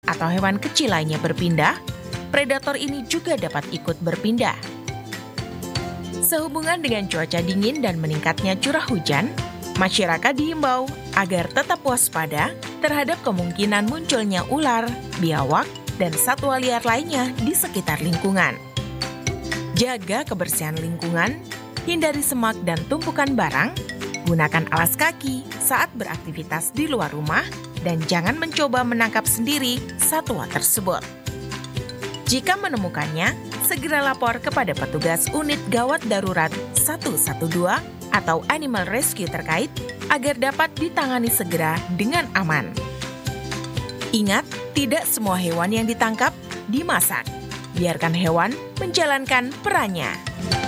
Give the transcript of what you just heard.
atau hewan kecil lainnya berpindah, predator ini juga dapat ikut berpindah. Sehubungan dengan cuaca dingin dan meningkatnya curah hujan, masyarakat diimbau agar tetap waspada terhadap kemungkinan munculnya ular, biawak, dan satwa liar lainnya di sekitar lingkungan. Jaga kebersihan lingkungan, hindari semak dan tumpukan barang, gunakan alas kaki saat beraktivitas di luar rumah, dan jangan mencoba menangkap sendiri satwa tersebut. Jika menemukannya, segera lapor kepada petugas unit gawat darurat 112 atau Animal Rescue terkait agar dapat ditangani segera dengan aman. Ingat, tidak semua hewan yang ditangkap dimasak. Biarkan hewan menjalankan perannya.